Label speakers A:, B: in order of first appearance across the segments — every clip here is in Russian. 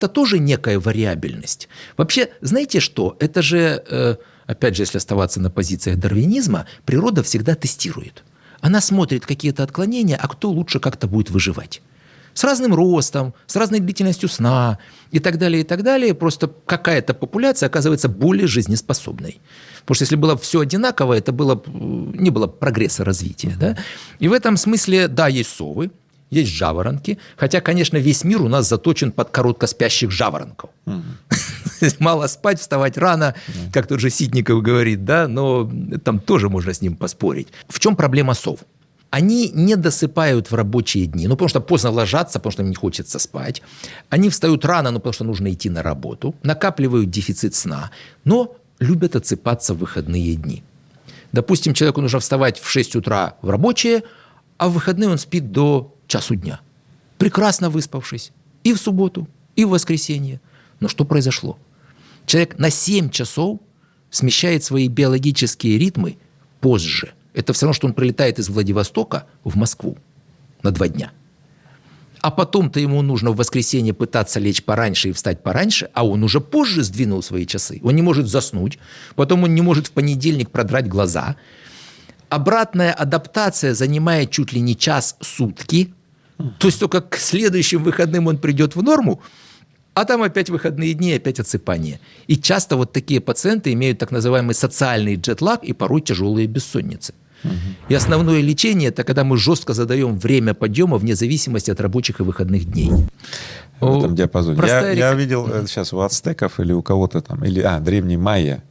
A: это тоже некая вариабельность. Вообще, знаете что? Это же, опять же, если оставаться на позициях дарвинизма, природа всегда тестирует. Она смотрит какие-то отклонения, а кто лучше как-то будет выживать. С разным ростом, с разной длительностью сна и так далее, и так далее. Просто какая-то популяция оказывается более жизнеспособной. Потому что если было все одинаково, это не было прогресса развития. Да? И в этом смысле, да, есть совы, есть жаворонки. Хотя, конечно, весь мир у нас заточен под короткоспящих жаворонков. Мало спать, вставать рано, как тот же Ситников говорит, да, но там тоже можно с ним поспорить. В чем проблема сов? Они не досыпают в рабочие дни, потому что поздно ложатся, потому что им не хочется спать. Они встают рано, потому что нужно идти на работу, накапливают дефицит сна, но любят отсыпаться в выходные дни. Допустим, человеку нужно вставать в 6 утра в рабочие, а в выходные он спит до часу дня, прекрасно выспавшись и в субботу, и в воскресенье. Но что произошло? Человек на 7 часов смещает свои биологические ритмы позже. Это все равно, что он прилетает из Владивостока в Москву на 2 дня. А потом-то ему нужно в воскресенье пытаться лечь пораньше и встать пораньше, а он уже позже сдвинул свои часы. Он не может заснуть, потом он не может в понедельник продрать глаза. Обратная адаптация занимает чуть ли не час сутки. То есть только к следующим выходным он придет в норму, а там опять выходные дни, опять отсыпание. И часто вот такие пациенты имеют так называемый социальный джетлаг и порой тяжелые бессонницы. И основное лечение – это когда мы жестко задаем время подъема вне зависимости от рабочих и выходных дней.
B: В этом диапазоне. Я видел сейчас у ацтеков или у кого-то там, или древние майя,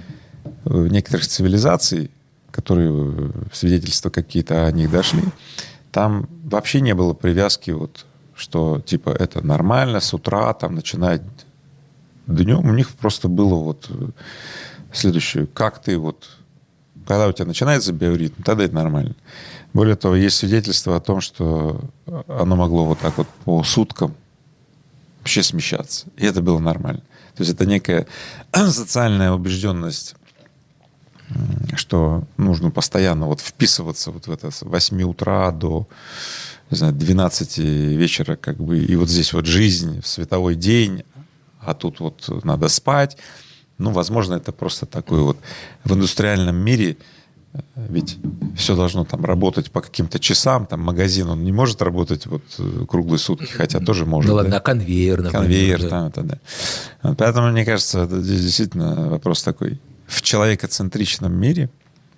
B: в некоторых цивилизаций, которые свидетельства какие-то о них дошли, там вообще не было привязки, вот, что типа это нормально с утра там начинать днем. У них просто было вот следующее: как ты вот, когда у тебя начинается биоритм, тогда это нормально. Более того, есть свидетельство о том, что оно могло вот так вот по суткам вообще смещаться. И это было нормально. То есть это некая социальная убежденность, что нужно постоянно вот вписываться вот в это с 8 утра до, не знаю, 12 вечера, как бы, и вот здесь вот жизнь в световой день, а тут вот надо спать. Ну, возможно, это просто такой вот в индустриальном мире, ведь все должно там работать по каким-то часам, там магазин, он не может работать вот круглые сутки, хотя тоже может.
A: Да ладно, конвейер, например.
B: Конвейер,
A: да.
B: Там это, да. Поэтому, мне кажется, это здесь действительно вопрос такой. В человекоцентричном мире,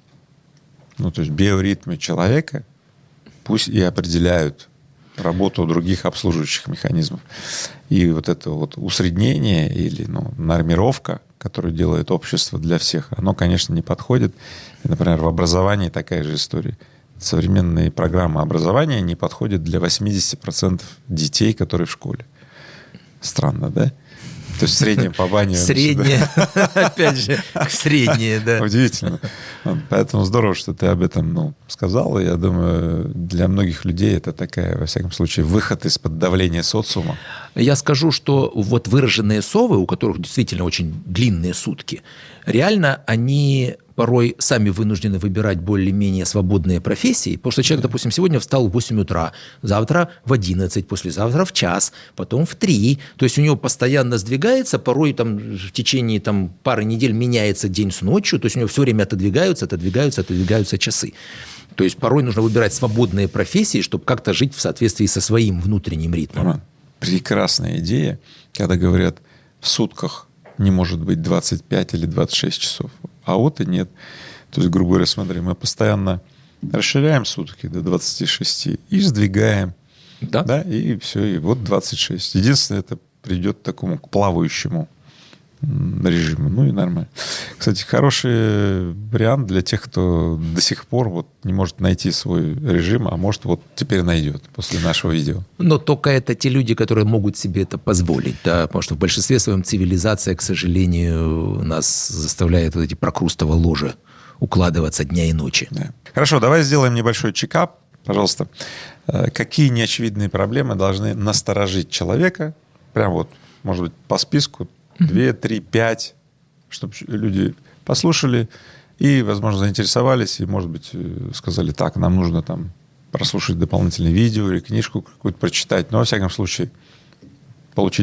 B: ну, то есть биоритмы человека пусть и определяют работу других обслуживающих механизмов. И вот это вот усреднение или нормировка, которую делает общество для всех, оно, конечно, не подходит. И, например, в образовании такая же история. Современные программы образования не подходят для 80% детей, которые в школе. Странно, да? То есть среднее по бане.
A: Среднее, опять же, среднее, да.
B: Удивительно. Поэтому здорово, что ты об этом сказал. Я думаю, для многих людей это такая, во всяком случае, выход из-под давления социума.
A: Я скажу, что вот выраженные совы, у которых действительно очень длинные сутки, реально они порой сами вынуждены выбирать более-менее свободные профессии, потому что человек, допустим, сегодня встал в 8 утра, завтра в 11, послезавтра в час, потом в 3. То есть у него постоянно сдвигается, порой там, в течение пары недель меняется день с ночью, то есть у него все время отодвигаются часы. То есть порой нужно выбирать свободные профессии, чтобы как-то жить в соответствии со своим внутренним ритмом.
B: Прекрасная идея, когда говорят, в сутках не может быть 25 или 26 часов. А вот и нет. То есть, грубо говоря, смотри, мы постоянно расширяем сутки до 26 и сдвигаем. Да, и все, и вот 26. Единственное, это придет к такому плавающему режиму. Ну и нормально. Кстати, хороший вариант для тех, кто до сих пор не может найти свой режим, а может теперь найдет после нашего видео.
A: Но только это те люди, которые могут себе это позволить, да, потому что в большинстве своем цивилизация, к сожалению, нас заставляет эти прокрустово ложе укладываться дня и ночи.
B: Да. Хорошо, давай сделаем небольшой чекап, пожалуйста. Какие неочевидные проблемы должны насторожить человека? Прям может быть, по списку 2, 3, 5, чтобы люди послушали и, возможно, заинтересовались, и, может быть, сказали, так, нам нужно там прослушать дополнительное видео или книжку какую-то прочитать, но, во всяком случае, получить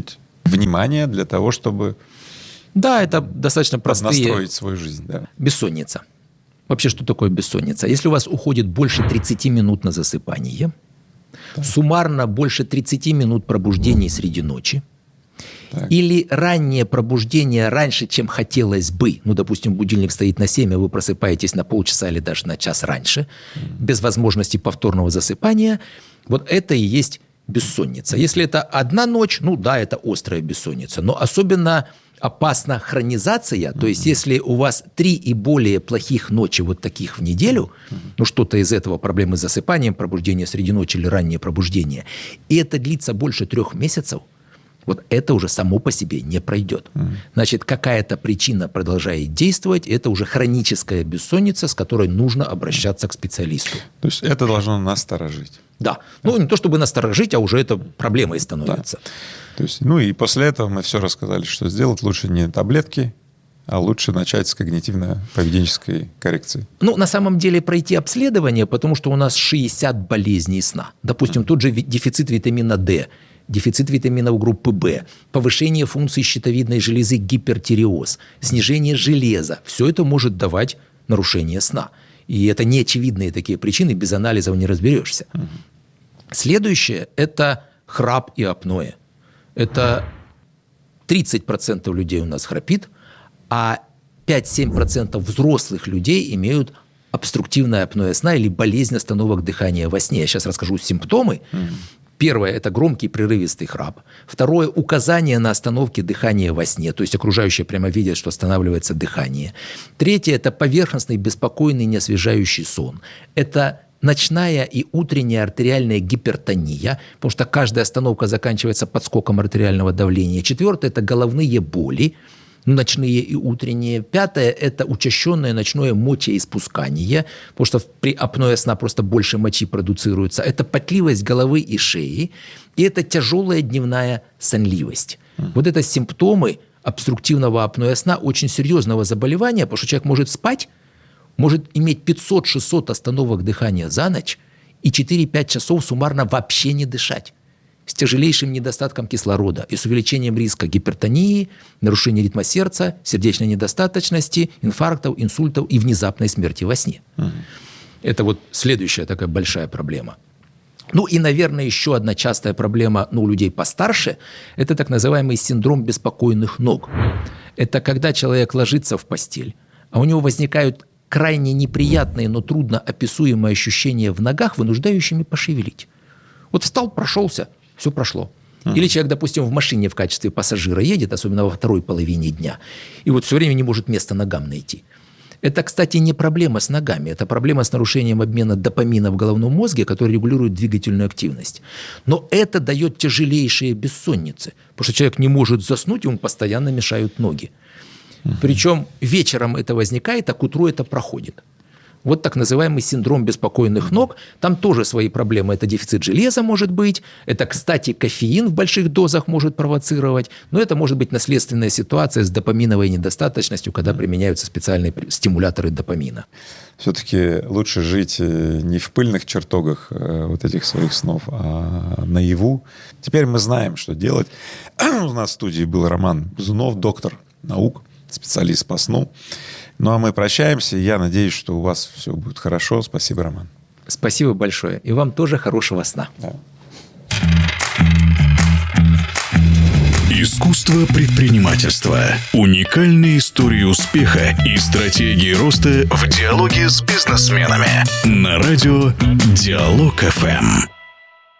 B: внимание для того, чтобы...
A: Да, это достаточно простые...
B: Настроить свою жизнь, да.
A: Бессонница. Вообще, что такое бессонница? Если у вас уходит больше 30 минут на засыпание, суммарно больше 30 минут пробуждений среди ночи, или раннее пробуждение раньше, чем хотелось бы, ну, допустим, будильник стоит на 7, а вы просыпаетесь на полчаса или даже на час раньше, без возможности повторного засыпания, вот это и есть бессонница. Если это одна ночь, ну да, это острая бессонница, но особенно опасна хронизация, то есть если у вас 3 и более плохих ночи вот таких в неделю, ну что-то из этого, проблемы с засыпанием, пробуждение среди ночи или раннее пробуждение, и это длится больше 3 месяцев, вот это уже само по себе не пройдет. Значит, какая-то причина продолжает действовать, это уже хроническая бессонница, с которой нужно обращаться к специалисту.
B: То есть это должно насторожить.
A: Да. Ну, не то чтобы насторожить, а уже это проблемой становится.
B: Да. То есть, ну и после этого мы все рассказали, что сделать лучше не таблетки, а лучше начать с когнитивно-поведенческой коррекции.
A: Ну, на самом деле пройти обследование, потому что у нас 60 болезней сна. Допустим, тот же дефицит витамина D, дефицит витаминов группы В, повышение функций щитовидной железы, гипертиреоз, снижение железа. Все это может давать нарушение сна. И это неочевидные такие причины, без анализов не разберешься. Следующее – это храп и апноэ. Это 30% людей у нас храпит, а 5-7% взрослых людей имеют обструктивное апноэ сна или болезнь остановок дыхания во сне. Я сейчас расскажу симптомы. Первое – это громкий прерывистый храп. Второе – указание на остановке дыхания во сне, то есть окружающие прямо видят, что останавливается дыхание. Третье – это поверхностный, беспокойный, неосвежающий сон. Это ночная и утренняя артериальная гипертония, потому что каждая остановка заканчивается подскоком артериального давления. Четвертое – это головные боли, ночные и утренние. Пятое – это учащенное ночное мочеиспускание, потому что при апноэ сна просто больше мочи продуцируется. Это потливость головы и шеи. И это тяжелая дневная сонливость. Вот это симптомы обструктивного апноэ сна, очень серьезного заболевания, потому что человек может спать, может иметь 500-600 остановок дыхания за ночь и 4-5 часов суммарно вообще не дышать, с тяжелейшим недостатком кислорода и с увеличением риска гипертонии, нарушения ритма сердца, сердечной недостаточности, инфарктов, инсультов и внезапной смерти во сне. Это вот следующая такая большая проблема. Ну и, наверное, еще одна частая проблема у людей постарше – это так называемый синдром беспокойных ног. Это когда человек ложится в постель, а у него возникают крайне неприятные, но трудно описуемые ощущения в ногах, вынуждающими пошевелить. Вот встал, прошелся, все прошло. Или человек, допустим, в машине в качестве пассажира едет, особенно во второй половине дня, и вот все время не может места ногам найти. Это, кстати, не проблема с ногами, это проблема с нарушением обмена допамина в головном мозге, который регулирует двигательную активность. Но это дает тяжелейшие бессонницы, потому что человек не может заснуть, ему постоянно мешают ноги. Причем вечером это возникает, а к утру это проходит. Вот так называемый синдром беспокойных ног. Там тоже свои проблемы. Это дефицит железа может быть. Это, кстати, кофеин в больших дозах может провоцировать. Но это может быть наследственная ситуация с допаминовой недостаточностью, когда применяются специальные стимуляторы допамина.
B: Все-таки лучше жить не в пыльных чертогах вот этих своих снов, а наяву. Теперь мы знаем, что делать. У нас в студии был Роман Бузунов, доктор наук, специалист по сну. Ну, а мы прощаемся. Я надеюсь, что у вас все будет хорошо. Спасибо, Роман.
A: Спасибо большое. И вам тоже хорошего сна.
B: Да.
C: Искусство предпринимательства. Уникальные истории успеха и стратегии роста в диалоге с бизнесменами. На радио Диалог ФМ.